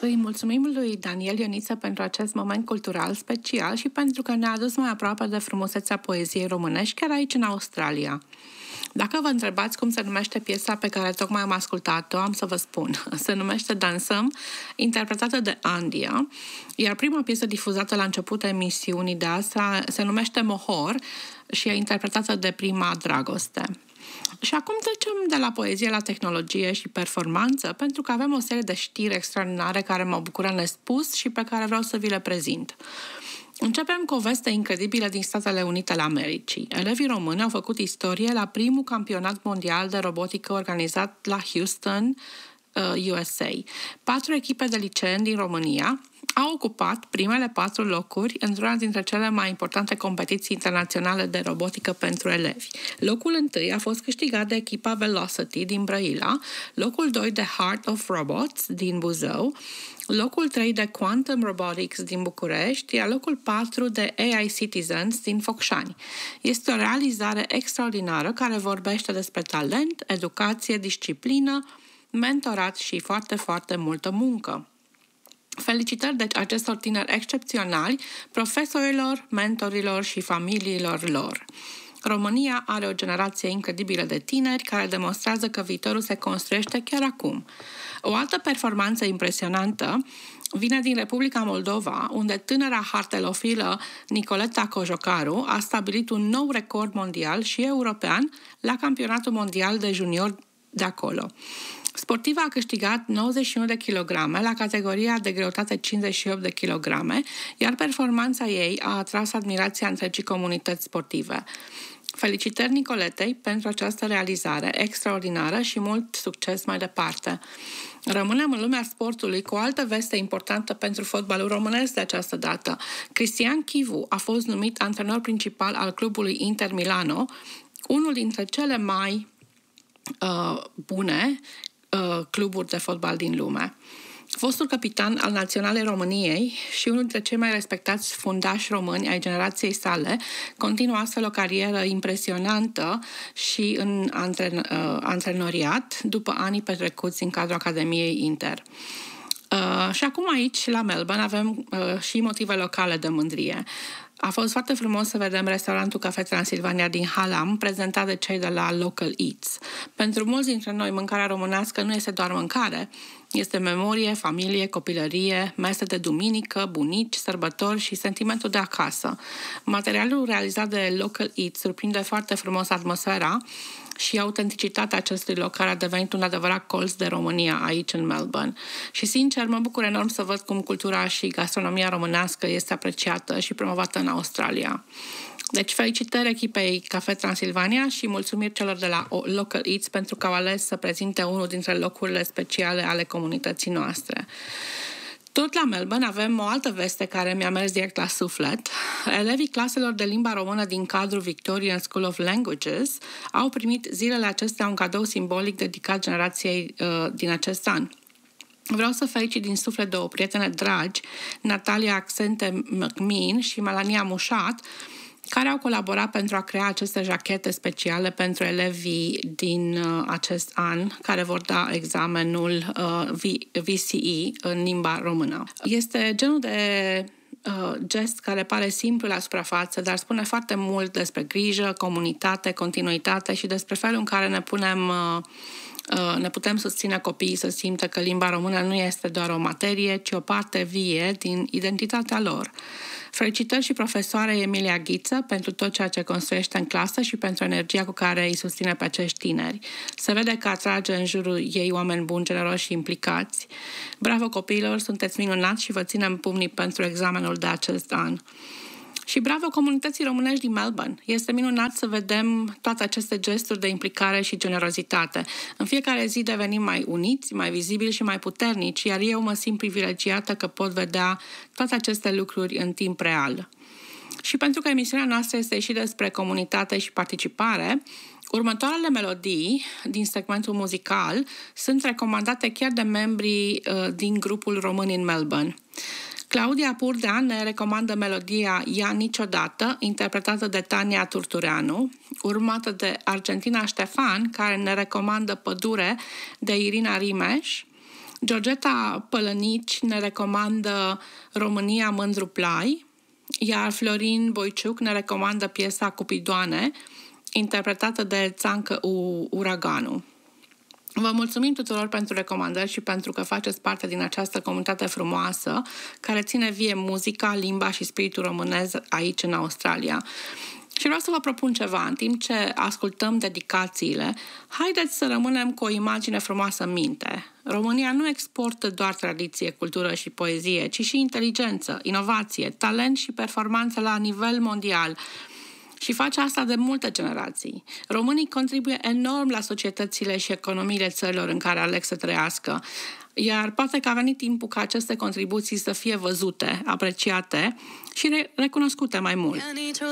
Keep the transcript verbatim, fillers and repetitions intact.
Îi mulțumim lui Daniel Ioniță pentru acest moment cultural special și pentru că ne-a adus mai aproape de frumusețea poeziei românești, chiar aici în Australia. Dacă vă întrebați cum se numește piesa pe care tocmai am ascultat-o, am să vă spun. Se numește Dansăm, interpretată de Andia, iar prima piesă difuzată la începutul emisiunii de asta se numește Mohor și e interpretată de Prima Dragoste. Și acum trecem de la poezie la tehnologie și performanță, pentru că avem o serie de știri extraordinare care mă bucură nespus și pe care vreau să vi le prezint. Începem cu o veste incredibilă din Statele Unite ale Americii. Elevii români au făcut istorie la primul campionat mondial de robotică organizat la Houston, U S A. Patru echipe de liceeni din România au ocupat primele patru locuri într-una dintre cele mai importante competiții internaționale de robotică pentru elevi. Locul întâi a fost câștigat de echipa Velocity din Brăila, locul doi de Heart of Robots din Buzău, locul trei de Quantum Robotics din București, iar locul patru de A I Citizens din Focșani. Este o realizare extraordinară care vorbește despre talent, educație, disciplină, mentorat și foarte, foarte multă muncă. Felicitări deci acestor tineri excepționali, profesorilor, mentorilor și familiilor lor. România are o generație incredibilă de tineri care demonstrează că viitorul se construiește chiar acum. O altă performanță impresionantă vine din Republica Moldova, unde tânăra hartelofilă Nicoleta Cojocaru a stabilit un nou record mondial și european la campionatul mondial de junior de acolo. Sportiva a câștigat nouăzeci și unu de kilograme la categoria de greutate cincizeci și opt de kilograme, iar performanța ei a atras admirația întregii comunități sportive. Felicitări Nicoletei pentru această realizare extraordinară și mult succes mai departe. Rămânem în lumea sportului cu o altă veste importantă pentru fotbalul românesc de această dată. Cristian Chivu a fost numit antrenor principal al clubului Inter Milano, unul dintre cele mai uh, bune uh, cluburi de fotbal din lume. Fostul capitan al Naționalei României și unul dintre cei mai respectați fundași români ai generației sale, continuă astfel o carieră impresionantă și în antren- uh, antrenoriat după anii petrecuți în cadrul Academiei Inter. Uh, și acum aici, la Melbourne, avem uh, și motive locale de mândrie. A fost foarte frumos să vedem restaurantul Cafe Transilvania din Hallam, prezentat de cei de la Local Eats. Pentru mulți dintre noi, mâncarea românească nu este doar mâncare, este memorie, familie, copilărie, mese de duminică, bunici, sărbători și sentimentul de acasă. Materialul realizat de Local Eats surprinde foarte frumos atmosfera și autenticitatea acestui loc, care a devenit un adevărat colț de România aici în Melbourne. Și sincer, mă bucur enorm să văd cum cultura și gastronomia românească este apreciată și promovată în Australia. Deci felicitări echipei Cafe Transilvania și mulțumiri celor de la Local Eats pentru că au ales să prezinte unul dintre locurile speciale ale comunității noastre. Tot la Melbourne avem o altă veste care mi-a mers direct la suflet. Elevii claselor de limba română din cadrul Victorian School of Languages au primit zilele acestea un cadou simbolic dedicat generației uh, din acest an. Vreau să felicit din suflet două prietene dragi, Natalia Accente McMean și Melania Mușat, care au colaborat pentru a crea aceste jachete speciale pentru elevii din uh, acest an, care vor da examenul uh, V C E în limba română. Este genul de uh, gest care pare simplu la suprafață, dar spune foarte mult despre grijă, comunitate, continuitate și despre felul în care ne punem... Uh, ne putem susține copiii să simtă că limba română nu este doar o materie, ci o parte vie din identitatea lor. Felicitări și profesoarei Emilia Ghiță pentru tot ceea ce construiește în clasă și pentru energia cu care îi susține pe acești tineri. Se vede că atrage în jurul ei oameni buni, generoși și implicați. Bravo copiilor, sunteți minunați și vă ținem pumnii pentru examenul de acest an. Și bravo comunității românești din Melbourne! Este minunat să vedem toate aceste gesturi de implicare și generozitate. În fiecare zi devenim mai uniți, mai vizibili și mai puternici, iar eu mă simt privilegiată că pot vedea toate aceste lucruri în timp real. Și pentru că emisiunea noastră este și despre comunitate și participare, următoarele melodii din segmentul muzical sunt recomandate chiar de membrii uh, din grupul Români în Melbourne. Claudia Purdea ne recomandă melodia Ea niciodată, interpretată de Tania Turtureanu, urmată de Argentina Ștefan, care ne recomandă Pădure de Irina Rimeș, Georgeta Pălănici ne recomandă România Mândru Plai, iar Florin Boiciuc ne recomandă piesa Cupidoane, interpretată de Țancă Uraganu. Vă mulțumim tuturor pentru recomandări și pentru că faceți parte din această comunitate frumoasă care ține vie muzica, limba și spiritul românesc aici în Australia. Și vreau să vă propun ceva. În timp ce ascultăm dedicațiile, haideți să rămânem cu o imagine frumoasă în minte. România nu exportă doar tradiție, cultură și poezie, ci și inteligență, inovație, talent și performanță la nivel mondial. Și face asta de multe generații. Românii contribuie enorm la societățile și economiile țărilor în care aleg să trăiască, iar poate că a venit timpul ca aceste contribuții să fie văzute, apreciate și recunoscute mai mult.